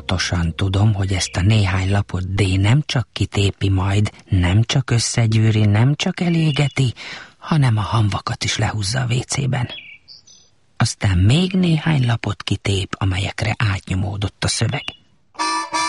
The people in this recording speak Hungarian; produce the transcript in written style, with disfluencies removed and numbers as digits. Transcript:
pontosan tudom, hogy ezt a néhány lapot D nem csak kitépi majd, nem csak összegyűri, nem csak elégeti, hanem a hamvakat is lehúzza a WC-ben. Aztán még néhány lapot kitép, amelyekre átnyomódott a szöveg.